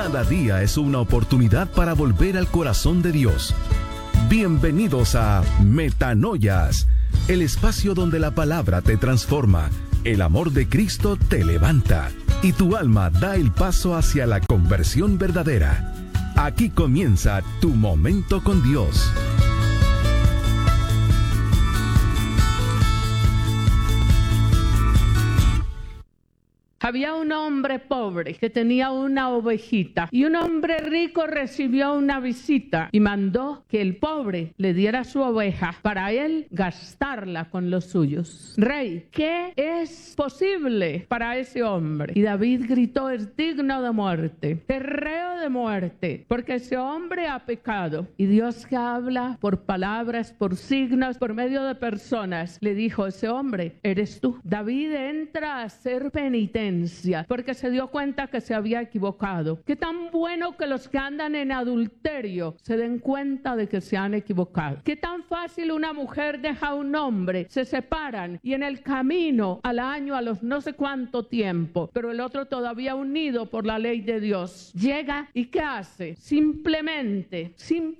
Cada día es una oportunidad para volver al corazón de Dios. Bienvenidos a Metanoias, el espacio donde la palabra te transforma, el amor de Cristo te levanta y tu alma da el paso hacia la conversión verdadera. Aquí comienza tu momento con Dios. Había un hombre pobre que tenía una ovejita y un hombre rico recibió una visita y mandó que el pobre le diera su oveja para él gastarla con los suyos. Rey, ¿qué es posible para ese hombre? Y David gritó: es digno de muerte, es reo de muerte, porque ese hombre ha pecado. Y Dios, que habla por palabras, por signos, por medio de personas, le dijo: ese hombre eres tú. David entra a hacer penitencia porque se dio cuenta que se había equivocado. Qué tan bueno que los que andan en adulterio se den cuenta de que se han equivocado. Qué tan fácil una mujer deja a un hombre, se separan y en el camino, al año, a los no sé cuánto tiempo, pero el otro todavía unido por la ley de Dios, llega y ¿qué hace? Simplemente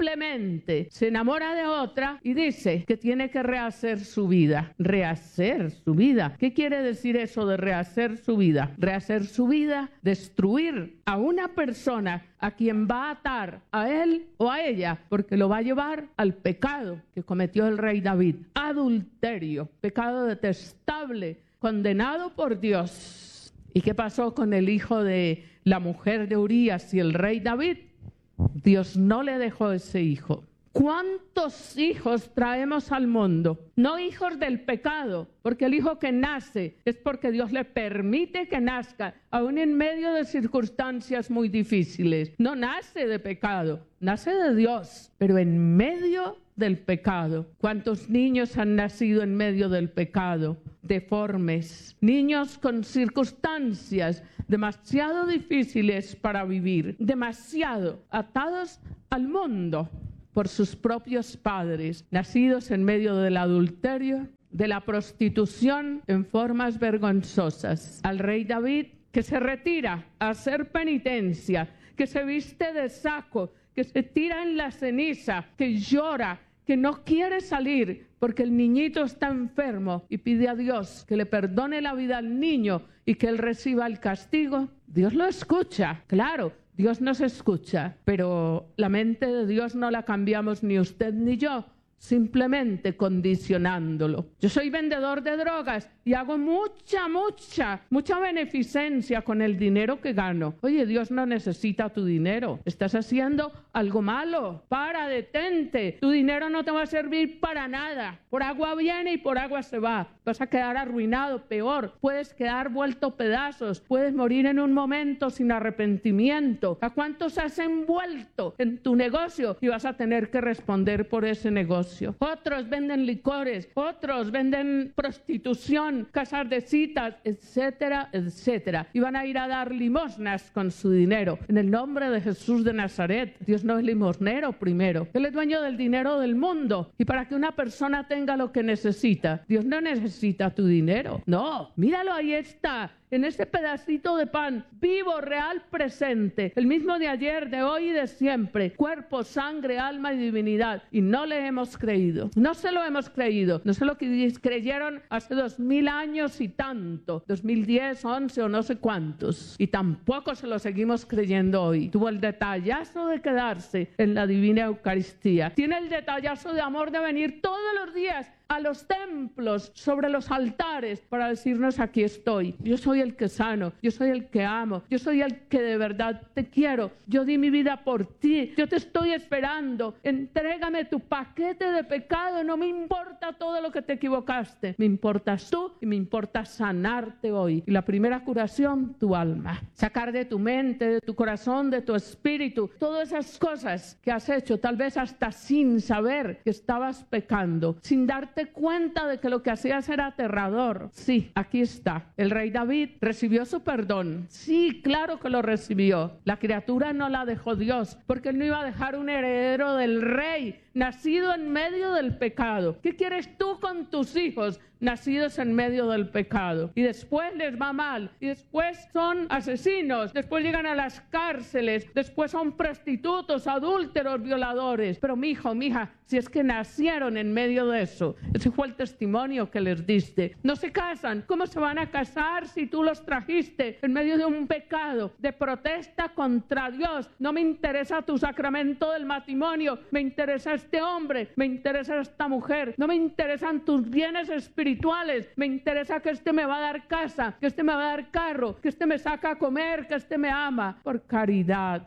se enamora de otra y dice que tiene que rehacer su vida. Rehacer su vida. ¿Qué quiere decir eso de rehacer su vida? Rehacer su vida, destruir a una persona a quien va a atar a él o a ella, porque lo va a llevar al pecado que cometió el rey David. Adulterio, pecado detestable, condenado por Dios. ¿Y qué pasó con el hijo de la mujer de Urías y el rey David? Dios no le dejó ese hijo. ¿Cuántos hijos traemos al mundo? No hijos del pecado, porque el hijo que nace es porque Dios le permite que nazca, aún en medio de circunstancias muy difíciles. No nace de pecado, nace de Dios, pero en medio del pecado. ¿Cuántos niños han nacido en medio del pecado? Deformes, niños con circunstancias demasiado difíciles para vivir, demasiado atados al mundo por sus propios padres, nacidos en medio del adulterio, de la prostitución en formas vergonzosas. Al rey David, que se retira a hacer penitencia, que se viste de saco, que se tira en la ceniza, que llora, que no quiere salir porque el niñito está enfermo y pide a Dios que le perdone la vida al niño y que él reciba el castigo. Dios lo escucha, claro. Dios nos escucha, pero la mente de Dios no la cambiamos ni usted ni yo, simplemente condicionándolo. Yo soy vendedor de drogas y hago mucha beneficencia con el dinero que gano. Oye, Dios no necesita tu dinero. Estás haciendo algo malo. Detente. Tu dinero no te va a servir para nada. Por agua viene y por agua se va. Vas a quedar arruinado, peor. Puedes quedar vuelto pedazos. Puedes morir en un momento sin arrepentimiento. ¿A cuántos has envuelto en tu negocio? Y vas a tener que responder por ese negocio. Otros venden licores, otros venden prostitución, casas de citas, etcétera, etcétera. Y van a ir a dar limosnas con su dinero. En el nombre de Jesús de Nazaret, Dios no es limosnero primero. Él es dueño del dinero del mundo. Y para que una persona tenga lo que necesita, Dios no necesita tu dinero. No, míralo, ahí está. En ese pedacito de pan, vivo, real, presente, el mismo de ayer, de hoy y de siempre, cuerpo, sangre, alma y divinidad. Y no le hemos creído, no se lo hemos creído, no sé lo que creyeron hace 2000 años y tanto, 2010, 11 o no sé cuántos, y tampoco se lo seguimos creyendo hoy. Tuvo el detallazo de quedarse en la divina Eucaristía, tiene el detallazo de amor de venir todos los días a los templos, sobre los altares, para decirnos: aquí estoy, yo soy el que sano, yo soy el que amo, yo soy el que de verdad te quiero, yo di mi vida por ti, yo te estoy esperando, entrégame tu paquete de pecado, no me importa todo lo que te equivocaste, me importas tú y me importa sanarte hoy. Y la primera curación, tu alma, sacar de tu mente, de tu corazón, de tu espíritu, todas esas cosas que has hecho, tal vez hasta sin saber que estabas pecando, sin darte cuenta de que lo que hacías era aterrador. Sí, aquí está. El rey David recibió su perdón. Sí, claro que lo recibió. La criatura no la dejó Dios, porque él no iba a dejar un heredero del rey nacido en medio del pecado? ¿Qué quieres tú con tus hijos nacidos en medio del pecado? Y después les va mal, y después son asesinos, después llegan a las cárceles, después son prostitutos, adúlteros, violadores. Pero mijo, mija, si es que nacieron en medio de eso, ese fue el testimonio que les diste. No se casan. ¿Cómo se van a casar si tú los trajiste en medio de un pecado, de protesta contra Dios? No me interesa tu sacramento del matrimonio, me interesa este hombre, me interesa esta mujer, no me interesan tus bienes espirituales, me interesa que este me va a dar casa, que este me va a dar carro, que este me saca a comer, que este me ama. Por caridad,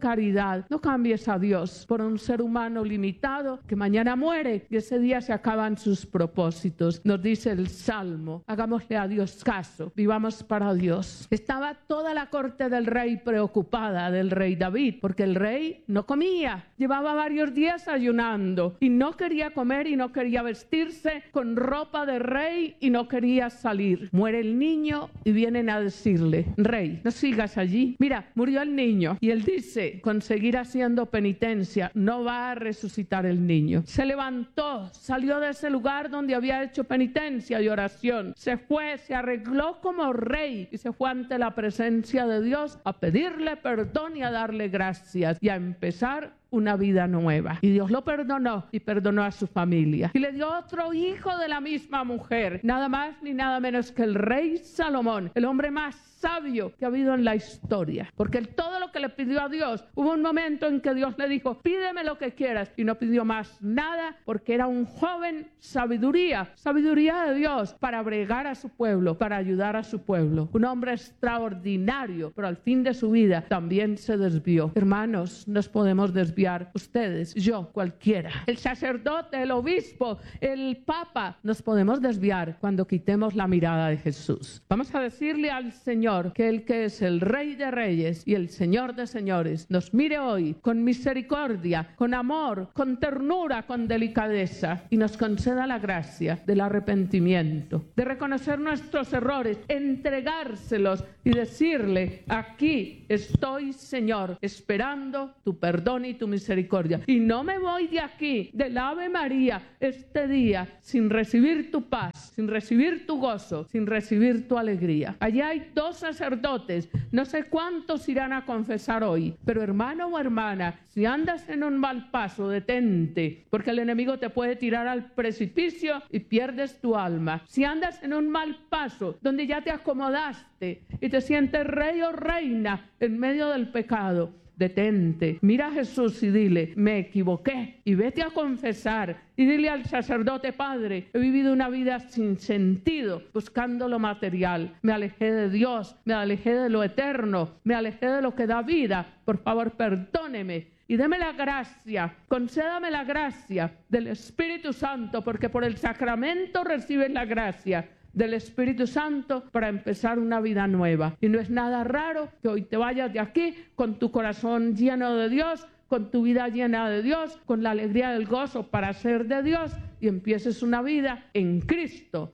no cambies a Dios por un ser humano limitado que mañana muere y ese día se acaban sus propósitos. Nos dice el Salmo, hagámosle a Dios caso, vivamos para Dios. Estaba toda la corte del rey preocupada, del rey David, porque el rey no comía, llevaba varios días ayunando y no quería comer y no quería vestirse con ropa de rey y no quería salir. Muere el niño y vienen a decirle, rey, no sigas allí, mira, murió el niño. Y él dice, con seguir haciendo penitencia no va a resucitar el niño. Se levantó, salió de ese lugar donde había hecho penitencia y oración, se fue, se arregló como rey y se fue ante la presencia de Dios a pedirle perdón y a darle gracias y a empezar una vida nueva. Y Dios lo perdonó y perdonó a su familia. Y le dio otro hijo de la misma mujer, nada más ni nada menos que el rey Salomón, el hombre más sabio que ha habido en la historia. Porque todo lo que le pidió a Dios, hubo un momento en que Dios le dijo, pídeme lo que quieras, y no pidió más nada porque era un joven sabiduría de Dios para bregar a su pueblo, para ayudar a su pueblo. Un hombre extraordinario, pero al fin de su vida también se desvió. Hermanos, nos podemos desviar, ustedes, yo, cualquiera, el sacerdote, el obispo, el papa, nos podemos desviar cuando quitemos la mirada de Jesús. Vamos a decirle al Señor que Él, que es el Rey de Reyes y el Señor de Señores, nos mire hoy con misericordia, con amor, con ternura, con delicadeza y nos conceda la gracia del arrepentimiento, de reconocer nuestros errores, entregárselos y decirle, aquí estoy, Señor, esperando tu perdón y tu misericordia. Y no me voy de aquí, del Ave María, este día, sin recibir tu paz, sin recibir tu gozo, sin recibir tu alegría. Allí hay dos sacerdotes, no sé cuántos irán a confesar hoy, pero hermano o hermana, si andas en un mal paso, detente, porque el enemigo te puede tirar al precipicio y pierdes tu alma. Si andas en un mal paso, donde ya te acomodaste y te sientes rey o reina en medio del pecado, detente, mira a Jesús y dile, me equivoqué, y vete a confesar y dile al sacerdote, Padre, he vivido una vida sin sentido, buscando lo material, me alejé de Dios, me alejé de lo eterno, me alejé de lo que da vida, por favor perdóneme y deme la gracia, concédame la gracia del Espíritu Santo, porque por el sacramento recibes la gracia del Espíritu Santo para empezar una vida nueva. Y no es nada raro que hoy te vayas de aquí con tu corazón lleno de Dios, con tu vida llena de Dios, con la alegría del gozo para ser de Dios y empieces una vida en Cristo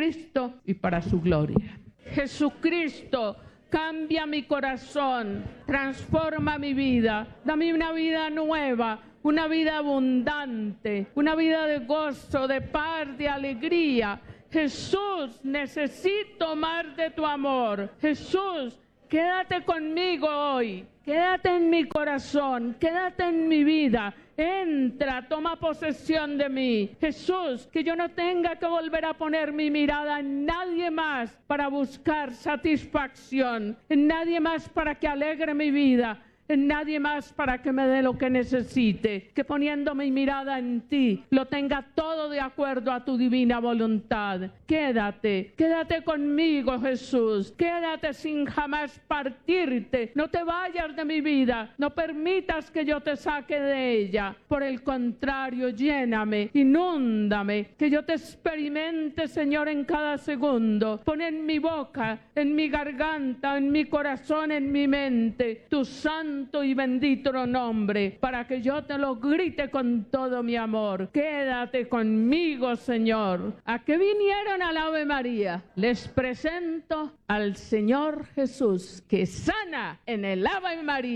y para su gloria. Jesucristo, cambia mi corazón, transforma mi vida, dame una vida nueva, una vida abundante, una vida de gozo, de paz, de alegría. Jesús, necesito más de tu amor. Jesús, quédate conmigo hoy, quédate en mi corazón, quédate en mi vida. Entra, toma posesión de mí. Jesús, que yo no tenga que volver a poner mi mirada en nadie más para buscar satisfacción, en nadie más para que alegre mi vida, en nadie más para que me dé lo que necesite, que poniendo mi mirada en ti, lo tenga todo de acuerdo a tu divina voluntad. Quédate conmigo, Jesús, quédate sin jamás partirte, no te vayas de mi vida, no permitas que yo te saque de ella, por el contrario, lléname, inúndame, que yo te experimente, Señor, en cada segundo. Pon en mi boca, en mi garganta, en mi corazón, en mi mente, tu santo y bendito nombre, para que yo te lo grite con todo mi amor. Quédate conmigo, Señor. ¿A qué vinieron al Ave María? Les presento al Señor Jesús, que sana en el Ave María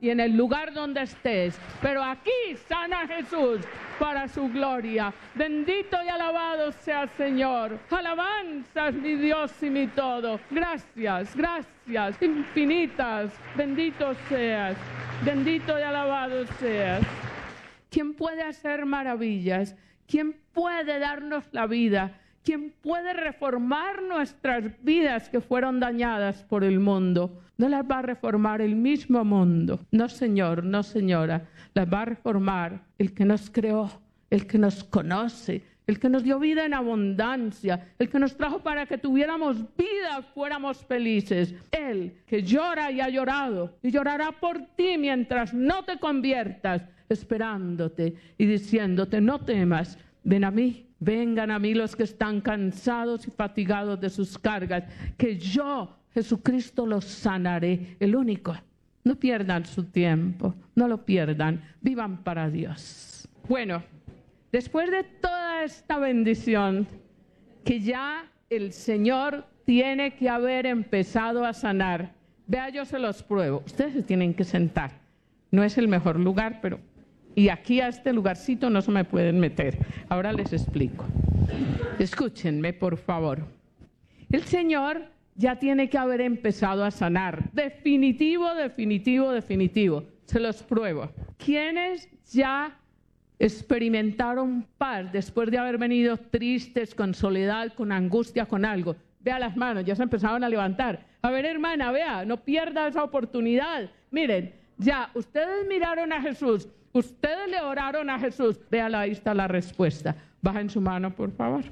y en el lugar donde estés. Pero aquí sana Jesús para su gloria. Bendito y alabado sea el Señor. Alabanzas, mi Dios y mi todo. Gracias, gracias infinitas. Bendito seas. Bendito y alabado seas. ¿Quién puede hacer maravillas? ¿Quién puede darnos la vida? ¿Quién puede reformar nuestras vidas que fueron dañadas por el mundo? No las va a reformar el mismo mundo. No, señor, no, señora. Las va a reformar el que nos creó, el que nos conoce, el que nos dio vida en abundancia, el que nos trajo para que tuviéramos vida, fuéramos felices. Él que llora y ha llorado y llorará por ti mientras no te conviertas, esperándote y diciéndote: no temas, ven a mí. Vengan a mí los que están cansados y fatigados de sus cargas, que yo, Jesucristo, los sanaré. El único. No pierdan su tiempo, no lo pierdan, vivan para Dios. Bueno, después de toda esta bendición, que ya el Señor tiene que haber empezado a sanar. Vea, yo se los pruebo. Ustedes se tienen que sentar. No es el mejor lugar, pero... Y aquí a este lugarcito no se me pueden meter. Ahora les explico. Escúchenme, por favor. El Señor ya tiene que haber empezado a sanar. Definitivo, definitivo, definitivo. Se los pruebo. ¿Quiénes ya experimentaron paz después de haber venido tristes, con soledad, con angustia, con algo? Vea las manos, ya se empezaron a levantar. A ver, hermana, vea, no pierda esa oportunidad. Miren, ya, ustedes miraron a Jesús. Ustedes le oraron a Jesús. Véala, ahí está la respuesta. Bajen su mano, por favor.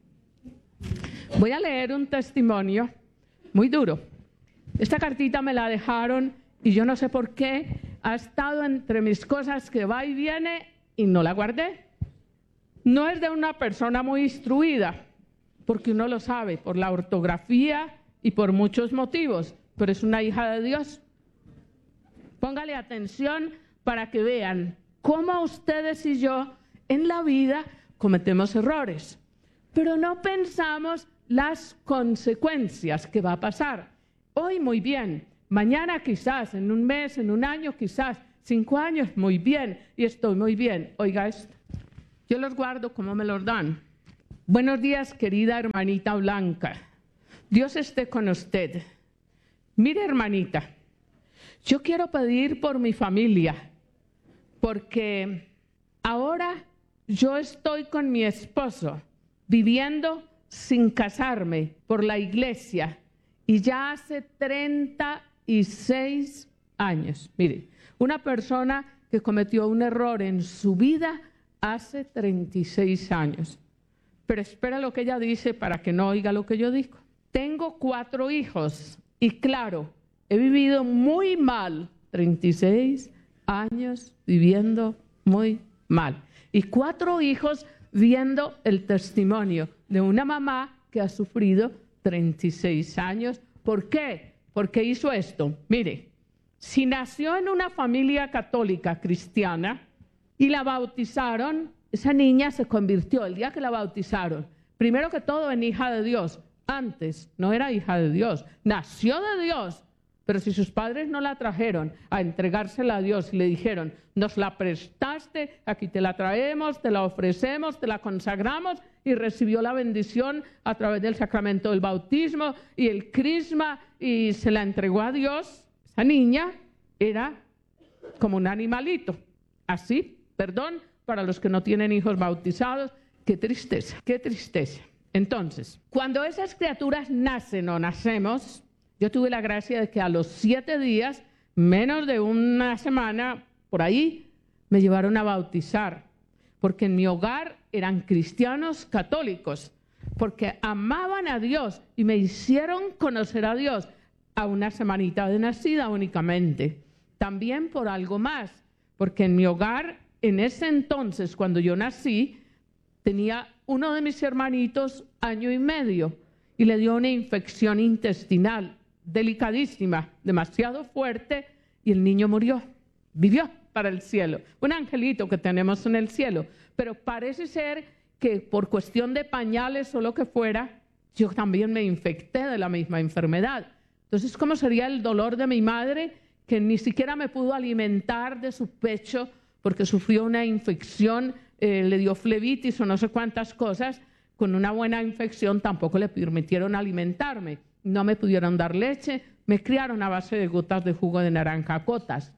Voy a leer un testimonio muy duro. Esta cartita me la dejaron y yo no sé por qué ha estado entre mis cosas que va y viene y no la guardé. No es de una persona muy instruida, porque uno lo sabe por la ortografía y por muchos motivos, pero es una hija de Dios. Póngale atención para que vean cómo ustedes y yo en la vida cometemos errores, pero no pensamos las consecuencias que va a pasar. Hoy muy bien, mañana quizás, en un mes, en un año quizás, 5 años muy bien, y estoy muy bien. Oiga esto, yo los guardo como me los dan. Buenos días, querida hermanita Blanca. Dios esté con usted. Mire, hermanita, yo quiero pedir por mi familia, porque ahora yo estoy con mi esposo viviendo sin casarme por la iglesia y ya hace 36 años. Mire, una persona que cometió un error en su vida hace 36 años. Pero espera lo que ella dice para que no oiga lo que yo digo. Tengo 4 hijos y claro, he vivido muy mal, 36 años viviendo muy mal. Y 4 hijos viendo el testimonio de una mamá que ha sufrido 36 años. ¿Por qué? ¿Por qué hizo esto? Mire, si nació en una familia católica cristiana y la bautizaron, esa niña se convirtió el día que la bautizaron, primero que todo en hija de Dios. Antes no era hija de Dios, nació de Dios. Pero si sus padres no la trajeron a entregársela a Dios y le dijeron: nos la prestaste, aquí te la traemos, te la ofrecemos, te la consagramos, y recibió la bendición a través del sacramento del bautismo y el crisma y se la entregó a Dios, esa niña era como un animalito. Así, perdón, para los que no tienen hijos bautizados, qué tristeza, qué tristeza. Entonces, cuando esas criaturas nacen o nacemos, yo tuve la gracia de que a los 7 días, menos de una semana, por ahí, me llevaron a bautizar, porque en mi hogar eran cristianos católicos, porque amaban a Dios y me hicieron conocer a Dios a una semanita de nacida únicamente. También por algo más, porque en mi hogar, en ese entonces, cuando yo nací, tenía uno de mis hermanitos 1 año y medio y le dio una infección intestinal delicadísima, demasiado fuerte, y el niño murió. Vivió para el cielo. Un angelito que tenemos en el cielo. Pero parece ser que por cuestión de pañales o lo que fuera, yo también me infecté de la misma enfermedad. Entonces, ¿cómo sería el dolor de mi madre que ni siquiera me pudo alimentar de su pecho porque sufrió una infección, le dio flebitis o no sé cuántas cosas. Con una buena infección tampoco le permitieron alimentarme, no me pudieron dar leche, me criaron a base de gotas de jugo de naranja, gotas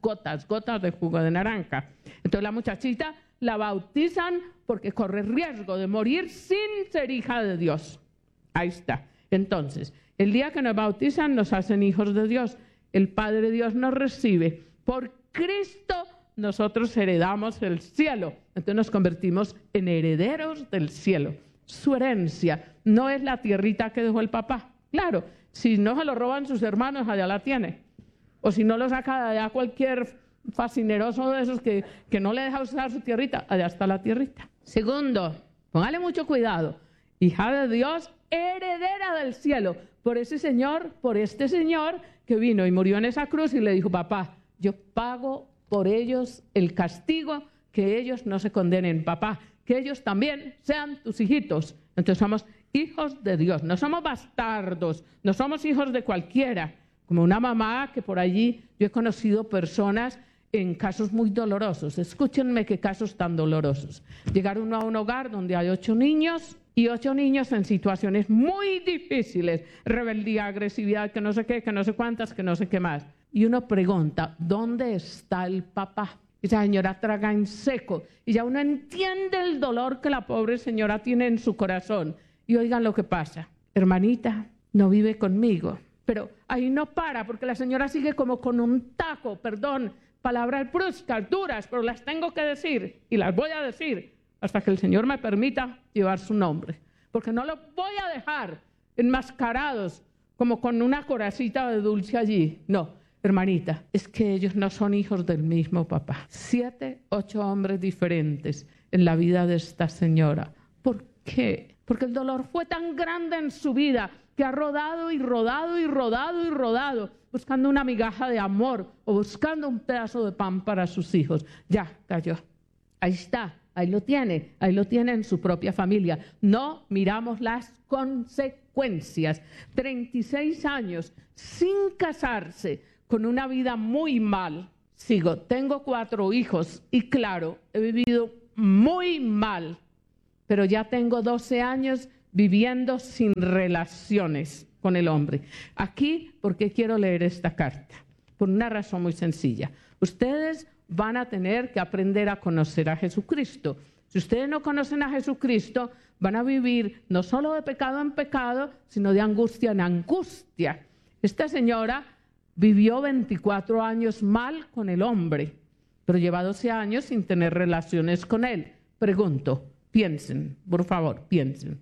de jugo de naranja. Entonces la muchachita la bautizan porque corre riesgo de morir sin ser hija de Dios. Ahí está. Entonces, el día que nos bautizan nos hacen hijos de Dios. El Padre Dios nos recibe. Por Cristo nosotros heredamos el cielo. Entonces nos convertimos en herederos del cielo. Su herencia no es la tierrita que dejó el papá. Claro, si no se lo roban sus hermanos, allá la tiene. O si no lo saca de allá cualquier fascineroso de esos que no le deja usar su tierrita, allá está la tierrita. Segundo, póngale mucho cuidado. Hija de Dios, heredera del cielo. Por ese señor, por este señor que vino y murió en esa cruz y le dijo, papá, yo pago por ellos el castigo, que ellos no se condenen, papá, que ellos también sean tus hijitos. Entonces somos hijos de Dios, no somos bastardos, no somos hijos de cualquiera. Como una mamá que por allí, yo he conocido personas en casos muy dolorosos. Escúchenme qué casos tan dolorosos. Llegar uno a un hogar donde hay 8 niños y 8 niños en situaciones muy difíciles, rebeldía, agresividad, que no sé qué, que no sé cuántas, que no sé qué más. Y uno pregunta, ¿dónde está el papá? Esa señora traga en seco y ya uno entiende el dolor que la pobre señora tiene en su corazón. Y oigan lo que pasa, hermanita, no vive conmigo. Pero ahí no para, porque la señora sigue como con un taco, perdón, palabras bruscas, duras, pero las tengo que decir y las voy a decir hasta que el Señor me permita llevar su nombre. Porque no los voy a dejar enmascarados como con una coracita de dulce allí. No, hermanita, es que ellos no son hijos del mismo papá. 7, 8 hombres diferentes en la vida de esta señora. ¿Por qué? Porque el dolor fue tan grande en su vida que ha rodado y rodado y rodado y rodado buscando una migaja de amor o buscando un pedazo de pan para sus hijos. Ya cayó. Ahí está, ahí lo tiene en su propia familia. No miramos las consecuencias. 36 años sin casarse, con una vida muy mal. Tengo 4 hijos y claro, he vivido muy mal. Pero ya tengo 12 años viviendo sin relaciones con el hombre. Aquí, ¿por qué quiero leer esta carta? Por una razón muy sencilla. Ustedes van a tener que aprender a conocer a Jesucristo. Si ustedes no conocen a Jesucristo, van a vivir no solo de pecado en pecado, sino de angustia en angustia. Esta señora vivió 24 años mal con el hombre, pero lleva 12 años sin tener relaciones con él. Pregunto, piensen, por favor, piensen.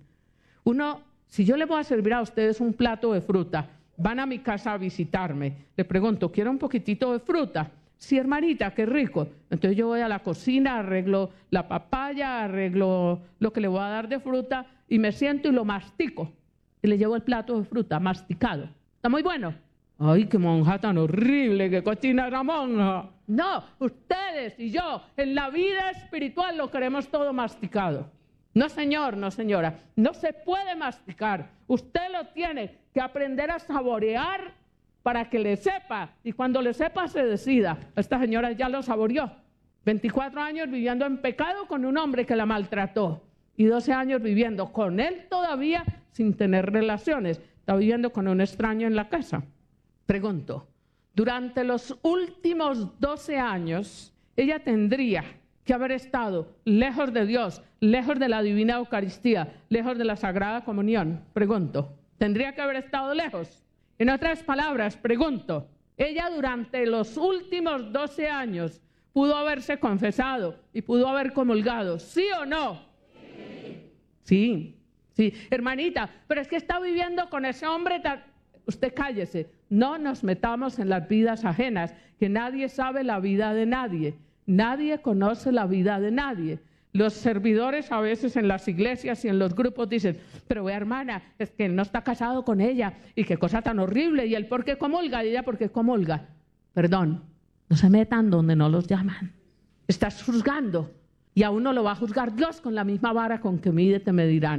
Si yo les voy a servir a ustedes un plato de fruta, van a mi casa a visitarme, le pregunto, ¿quiero un poquitito de fruta? Sí, hermanita, qué rico. Entonces yo voy a la cocina, arreglo la papaya, arreglo lo que le voy a dar de fruta y me siento y lo mastico. Y le llevo el plato de fruta masticado. ¿Está muy bueno? ¡Ay, qué monja tan horrible! ¡Qué cochina esa monja! No, ustedes y yo en la vida espiritual lo queremos todo masticado. No, señor, no, señora. No se puede masticar. Usted lo tiene que aprender a saborear para que le sepa. Y cuando le sepa, se decida. Esta señora ya lo saboreó. 24 años viviendo en pecado con un hombre que la maltrató. Y 12 años viviendo con él todavía sin tener relaciones. Está viviendo con un extraño en la casa. Pregunto, durante los últimos 12 años, ella tendría que haber estado lejos de Dios, lejos de la Divina Eucaristía, lejos de la Sagrada Comunión. Pregunto, ¿tendría que haber estado lejos? En otras palabras, pregunto, ella durante los últimos 12 años pudo haberse confesado y pudo haber comulgado, ¿sí o no? Sí, sí. Hermanita, pero es que está viviendo con ese hombre tan... Usted cállese, no nos metamos en las vidas ajenas, que nadie sabe la vida de nadie. Nadie conoce la vida de nadie. Los servidores a veces en las iglesias y en los grupos dicen, pero vea hermana, es que él no está casado con ella y qué cosa tan horrible, y él ¿por qué comulga? Y ella ¿por qué comulga? Perdón, no se metan donde no los llaman. Estás juzgando y a uno lo va a juzgar Dios con la misma vara con que mide te medirán.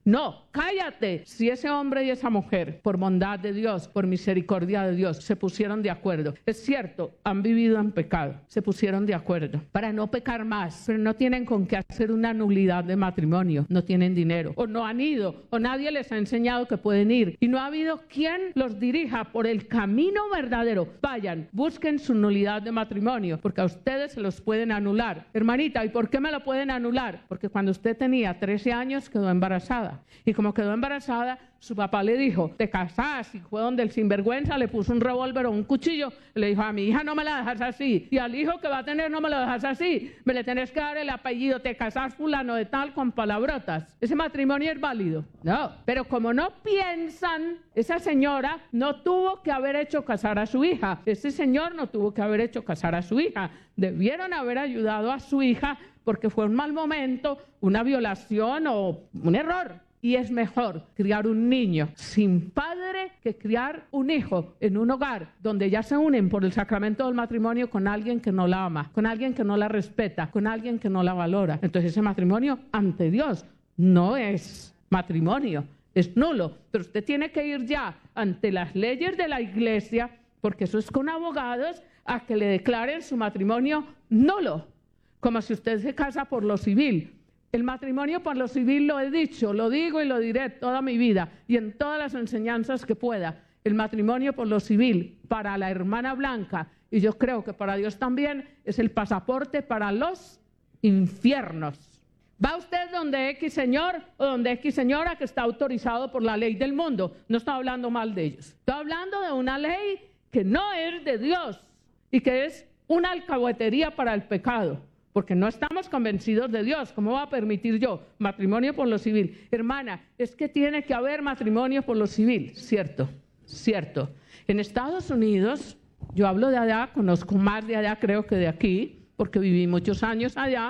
No, cállate. Si ese hombre y esa mujer, por bondad de Dios, por misericordia de Dios, se pusieron de acuerdo. Es cierto, han vivido en pecado. Se pusieron de acuerdo para no pecar más, pero no tienen con qué hacer una nulidad de matrimonio. No tienen dinero, o no han ido, o nadie les ha enseñado que pueden ir. Y no ha habido quien los dirija por el camino verdadero. Vayan, busquen su nulidad de matrimonio, porque a ustedes se los pueden anular. Hermanita, ¿y por qué me lo pueden anular? Porque cuando usted tenía 13 años quedó embarazada. Y como quedó embarazada, su papá le dijo, te casás, y fue donde el sinvergüenza le puso un revólver o un cuchillo, y le dijo, a mi hija no me la dejas así, y al hijo que va a tener no me lo dejas así, me le tenés que dar el apellido, te casás fulano de tal, con palabrotas. ¿Ese matrimonio es válido? No, pero como no piensan, esa señora no tuvo que haber hecho casar a su hija, ese señor no tuvo que haber hecho casar a su hija, debieron haber ayudado a su hija porque fue un mal momento, una violación o un error. Y es mejor criar un niño sin padre que criar un hijo en un hogar donde ya se unen por el sacramento del matrimonio con alguien que no la ama, con alguien que no la respeta, con alguien que no la valora. Entonces ese matrimonio ante Dios no es matrimonio, es nulo. Pero usted tiene que ir ya ante las leyes de la iglesia, porque eso es con abogados, a que le declaren su matrimonio nulo, como si usted se casa por lo civil. El matrimonio por lo civil, lo he dicho, lo digo y lo diré toda mi vida y en todas las enseñanzas que pueda. El matrimonio por lo civil para la hermana Blanca, y yo creo que para Dios también, es el pasaporte para los infiernos. ¿Va usted donde X señor o donde X señora que está autorizado por la ley del mundo? No estoy hablando mal de ellos. Estoy hablando de una ley que no es de Dios y que es una alcahuetería para el pecado. Porque no estamos convencidos de Dios. ¿Cómo va a permitir yo matrimonio por lo civil? Hermana, es que tiene que haber matrimonio por lo civil. Cierto, cierto. En Estados Unidos, yo hablo de allá, conozco más de allá creo que de aquí, porque viví muchos años allá.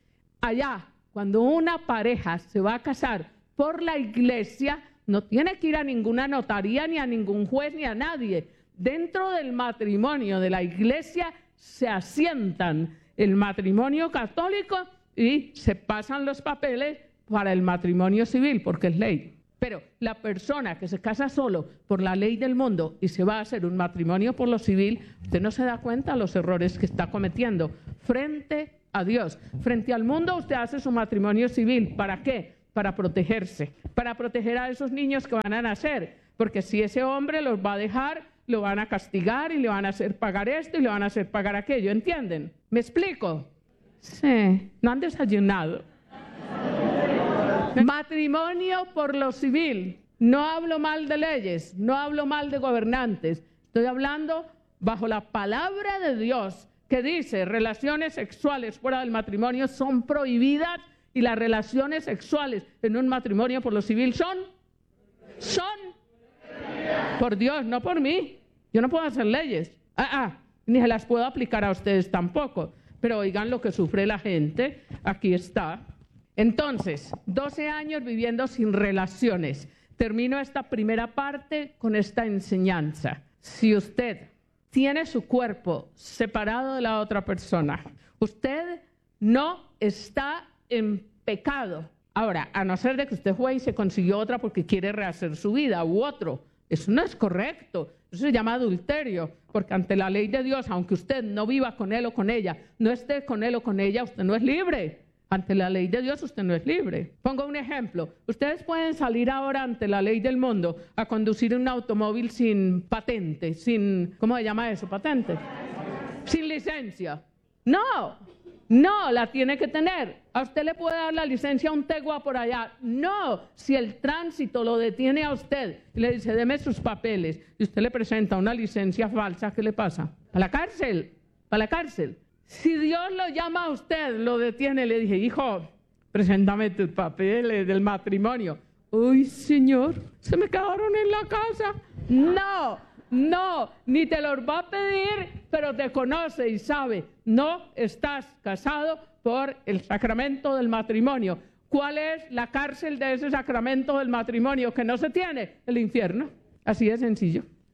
Allá, cuando una pareja se va a casar por la iglesia, no tiene que ir a ninguna notaría, ni a ningún juez, ni a nadie. Dentro del matrimonio de la iglesia se asientan el matrimonio católico y se pasan los papeles para el matrimonio civil, porque es ley. Pero la persona que se casa solo por la ley del mundo y se va a hacer un matrimonio por lo civil, usted no se da cuenta de los errores que está cometiendo frente a Dios. Frente al mundo usted hace su matrimonio civil. ¿Para qué? Para protegerse, para proteger a esos niños que van a nacer, porque si ese hombre los va a dejar, lo van a castigar y le van a hacer pagar esto y le van a hacer pagar aquello, ¿entienden? ¿Me explico? Sí, no han desayunado. Matrimonio por lo civil. No hablo mal de leyes, no hablo mal de gobernantes. Estoy hablando bajo la palabra de Dios que dice relaciones sexuales fuera del matrimonio son prohibidas y las relaciones sexuales en un matrimonio por lo civil son por Dios, no por mí. Yo no puedo hacer leyes. Ni se las puedo aplicar a ustedes tampoco. Pero oigan lo que sufre la gente. Aquí está. Entonces, 12 años viviendo sin relaciones. Termino esta primera parte con esta enseñanza. Si usted tiene su cuerpo separado de la otra persona, usted no está en pecado. Ahora, a no ser de que usted fue y se consiguió otra porque quiere rehacer su vida u otro. Eso no es correcto, eso se llama adulterio, porque ante la ley de Dios, aunque usted no viva con él o con ella, no esté con él o con ella, usted no es libre. Ante la ley de Dios usted no es libre. Pongo un ejemplo, ustedes pueden salir ahora ante la ley del mundo a conducir un automóvil sin patente, sin, ¿cómo se llama eso? Patente. Sin licencia. No, la tiene que tener. ¿A usted le puede dar la licencia a un tegua por allá? No, si el tránsito lo detiene a usted y le dice, deme sus papeles, y usted le presenta una licencia falsa, ¿qué le pasa? A la cárcel, a la cárcel. Si Dios lo llama a usted, lo detiene, le dije, hijo, preséntame tus papeles del matrimonio. Uy, Señor, se me quedaron en la casa. No, ni te los va a pedir, pero te conoce y sabe, no estás casado por el sacramento del matrimonio. ¿Cuál es la cárcel de ese sacramento del matrimonio que no se tiene? El infierno. Así de sencillo.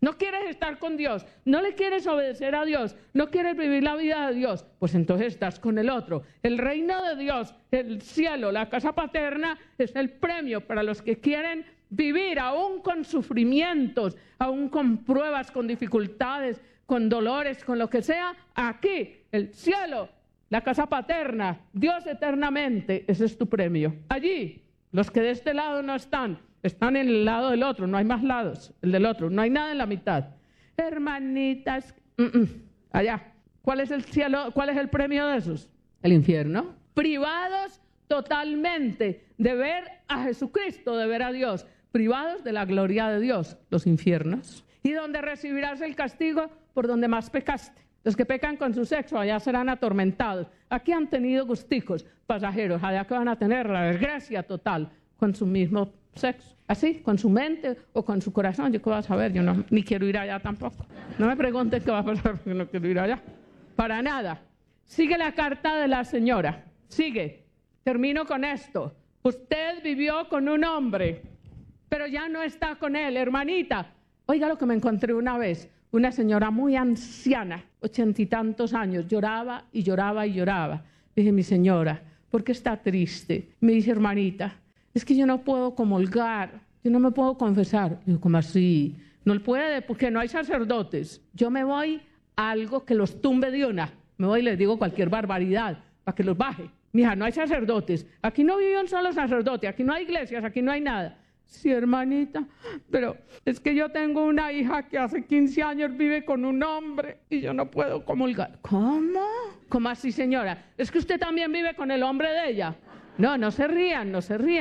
no quieres estar con Dios, no le quieres obedecer a Dios, no quieres vivir la vida de Dios, pues entonces estás con el otro. El reino de Dios, el cielo, la casa paterna, es el premio para los que quieren vivir aún con sufrimientos, aún con pruebas, con dificultades, con dolores, con lo que sea. Aquí, el cielo, la casa paterna, Dios eternamente, ese es tu premio. Allí, los que de este lado no están en el lado del otro, no hay más lados, el del otro, no hay nada en la mitad. Hermanitas, allá. ¿Cuál es el cielo? ¿Cuál es el premio de esos? El infierno. Privados totalmente de ver a Jesucristo, de ver a Dios. Privados de la gloria de Dios, los infiernos. Y donde recibirás el castigo por donde más pecaste. Los que pecan con su sexo, allá serán atormentados. Aquí han tenido gusticos pasajeros, allá que van a tener la desgracia total con su mismo sexo. Así, con su mente o con su corazón. ¿Yo qué voy a saber? Yo no, ni quiero ir allá tampoco. No me pregunten qué va a pasar porque no quiero ir allá. Para nada. Sigue la carta de la señora. Sigue. Termino con esto. Usted vivió con un hombre, pero ya no está con él, hermanita. Oiga lo que me encontré una vez. Una señora muy anciana, 80 y tantos años, lloraba y lloraba y lloraba. Dije, mi señora, ¿por qué está triste? Me dice, hermanita, es que yo no puedo comulgar, yo no me puedo confesar. Digo, ¿cómo así? No puede, porque no hay sacerdotes. Yo me voy a algo que los tumbe de una. Me voy y les digo cualquier barbaridad para que los baje. Mija, no hay sacerdotes. Aquí no viven solo sacerdotes, aquí no hay iglesias, aquí no hay nada. Sí, hermanita, pero es que yo tengo una hija que hace 15 años vive con un hombre y yo no puedo comulgar. ¿Cómo? ¿Cómo así, señora? ¿Es que usted también vive con el hombre de ella? No, no se rían,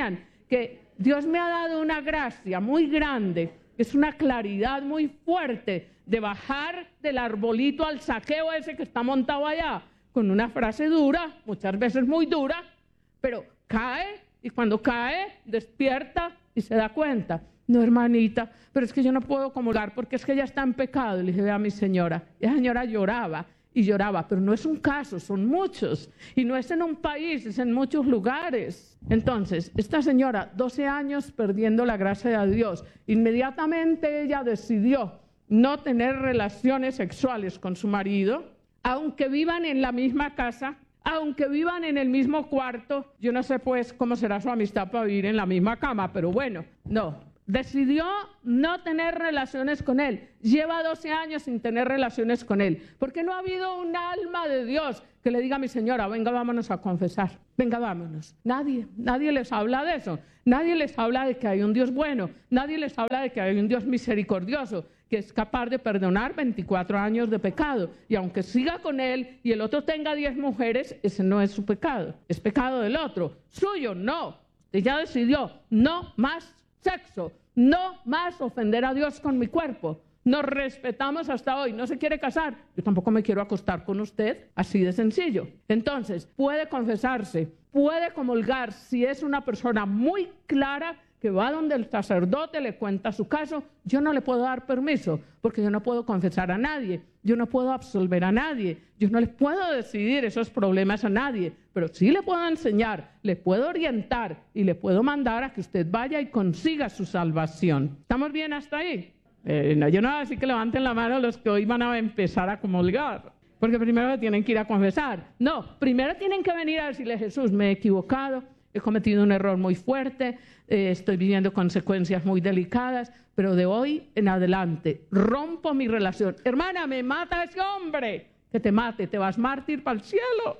que Dios me ha dado una gracia muy grande, es una claridad muy fuerte de bajar del arbolito al saqueo ese que está montado allá, con una frase dura, muchas veces muy dura, pero cae y cuando cae despierta y se da cuenta. No, hermanita, pero es que yo no puedo comulgar porque es que ella está en pecado. Le dije, vea, mi señora. Y la señora lloraba y lloraba, pero no es un caso, son muchos. Y no es en un país, es en muchos lugares. Entonces, esta señora, 12 años perdiendo la gracia de Dios, inmediatamente ella decidió no tener relaciones sexuales con su marido, aunque vivan en la misma casa, aunque vivan en el mismo cuarto. Yo no sé pues cómo será su amistad para vivir en la misma cama, pero bueno, no. Decidió no tener relaciones con él. Lleva 12 años sin tener relaciones con él. Porque no ha habido un alma de Dios que le diga a mi señora, venga, vámonos a confesar. Venga, vámonos. Nadie les habla de eso. Nadie les habla de que hay un Dios bueno. Nadie les habla de que hay un Dios misericordioso, que es capaz de perdonar 24 años de pecado. Y aunque siga con él y el otro tenga 10 mujeres, ese no es su pecado. Es pecado del otro. Suyo, no. Usted ya decidió, no más sexo, no más ofender a Dios con mi cuerpo. Nos respetamos hasta hoy. ¿No se quiere casar? Yo tampoco me quiero acostar con usted. Así de sencillo. Entonces, puede confesarse, puede comulgar si es una persona muy clara que va donde el sacerdote le cuenta su caso. Yo no le puedo dar permiso porque yo no puedo confesar a nadie, yo no puedo absolver a nadie, yo no le puedo decidir esos problemas a nadie, pero sí le puedo enseñar, le puedo orientar y le puedo mandar a que usted vaya y consiga su salvación. ¿Estamos bien hasta ahí? No, yo no voy a decir que levanten la mano los que hoy van a empezar a comulgar, porque primero tienen que ir a confesar. No, primero tienen que venir a decirle, Jesús, me he equivocado, he cometido un error muy fuerte, estoy viviendo consecuencias muy delicadas, pero de hoy en adelante rompo mi relación. Hermana, me mata ese hombre. Que te mate, te vas mártir para el cielo.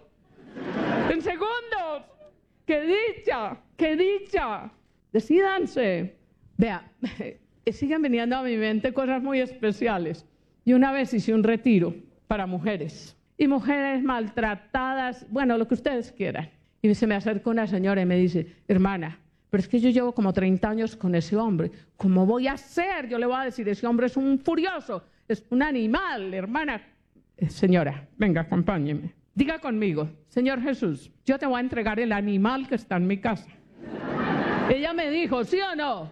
En segundos. ¡Qué dicha! ¡Qué dicha! Decídanse. Vea, siguen viniendo a mi mente cosas muy especiales. Y una vez hice un retiro para mujeres. Y mujeres maltratadas, bueno, lo que ustedes quieran. Y se me acerca una señora y me dice, hermana, pero es que yo llevo como 30 años con ese hombre. ¿Cómo voy a hacer? Yo le voy a decir, ese hombre es un furioso, es un animal, hermana. Señora, venga, acompáñeme. Diga conmigo, Señor Jesús, yo te voy a entregar el animal que está en mi casa. Ella me dijo, ¿sí o no?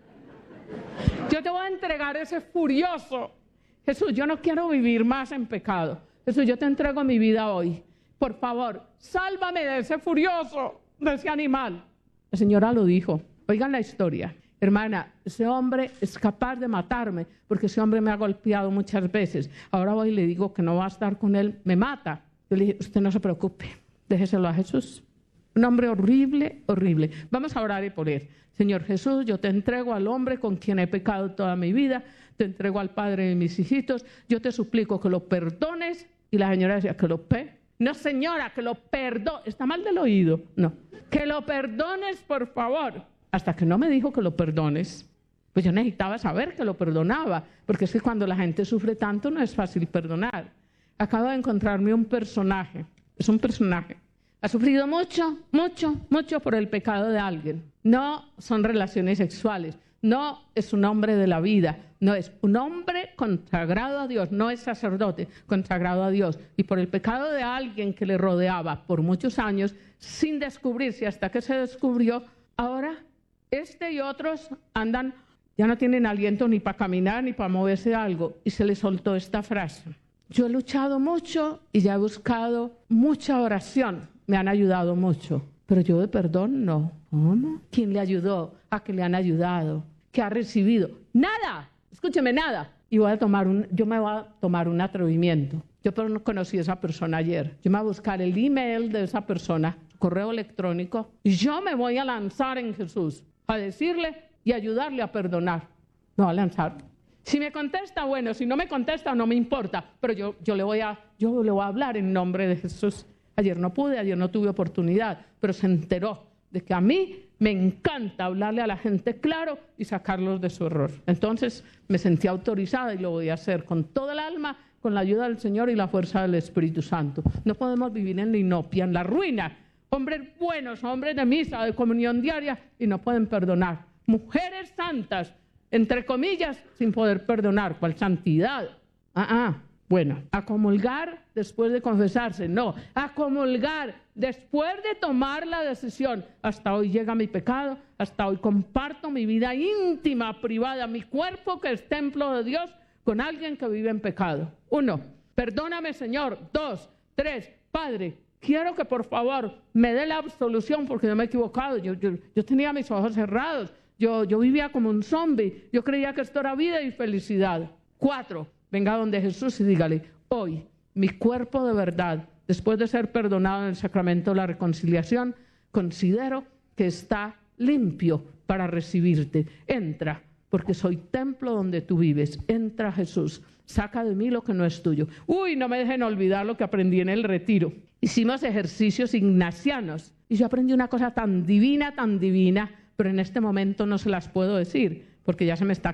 Yo te voy a entregar ese furioso. Jesús, yo no quiero vivir más en pecado. Jesús, yo te entrego mi vida hoy. Por favor, sálvame de ese furioso, de ese animal. La señora lo dijo. Oigan la historia. hermana, ese hombre es capaz de matarme porque ese hombre me ha golpeado muchas veces. Ahora voy y le digo que no va a estar con él, me mata. Yo le dije, usted no se preocupe, déjeselo a Jesús. Un hombre horrible, horrible. Vamos a orar y por él. Señor Jesús, yo te entrego al hombre con quien he pecado toda mi vida, te entrego al padre de mis hijitos, yo te suplico que lo perdones. Y la señora decía, que lo No, señora, que lo perdone. Está mal del oído. No. Que lo perdones, por favor. Hasta que no me dijo que lo perdones, pues yo necesitaba saber que lo perdonaba, porque es que cuando la gente sufre tanto no es fácil perdonar. Acabo de encontrarme un personaje. Es un personaje. Ha sufrido mucho, mucho, mucho por el pecado de alguien. No son relaciones sexuales. No es un hombre de la vida. No es un hombre consagrado a Dios. No es sacerdote, consagrado a Dios. Y por el pecado de alguien que le rodeaba por muchos años, sin descubrirse, hasta que se descubrió, ahora este y otros andan, ya no tienen aliento ni para caminar ni para moverse algo. Y se les soltó esta frase. Yo he luchado mucho y ya he buscado mucha oración. Me han ayudado mucho, pero yo de perdón no. ¿Cómo? ¿Quién le ayudó? ¿A qué le han ayudado? ¿Qué ha recibido? Nada, escúcheme, nada. Y yo me voy a tomar un atrevimiento. Yo no conocí a esa persona ayer. Yo me voy a buscar el email de esa persona, correo electrónico, y yo me voy a lanzar en Jesús, a decirle y ayudarle a perdonar. Me voy a lanzar. Si me contesta, bueno, si no me contesta, no me importa, pero yo le voy a hablar en nombre de Jesús. Ayer no pude, ayer no tuve oportunidad, pero se enteró de que a mí me encanta hablarle a la gente claro y sacarlos de su error. Entonces me sentí autorizada y lo voy a hacer con toda el alma, con la ayuda del Señor y la fuerza del Espíritu Santo. No podemos vivir en la inopia, en la ruina. Hombres buenos, hombres de misa, de comunión diaria, y no pueden perdonar. Mujeres santas, entre comillas, sin poder perdonar. ¿Cuál santidad? Bueno, a comulgar después de confesarse, no, a comulgar después de tomar la decisión. Hasta hoy llega mi pecado, hasta hoy comparto mi vida íntima, privada, mi cuerpo que es templo de Dios, con alguien que vive en pecado. 1, perdóname, Señor. 2, 3, Padre, quiero que por favor me dé la absolución porque yo me he equivocado. Yo tenía mis ojos cerrados, yo vivía como un zombie, yo creía que esto era vida y felicidad. 4, venga donde Jesús y dígale, hoy mi cuerpo de verdad, después de ser perdonado en el sacramento de la reconciliación, considero que está limpio para recibirte. Entra, porque soy templo donde tú vives. Entra, Jesús, saca de mí lo que no es tuyo. No me dejen olvidar lo que aprendí en el retiro. Hicimos ejercicios ignacianos y yo aprendí una cosa tan divina, pero en este momento no se las puedo decir porque ya se me está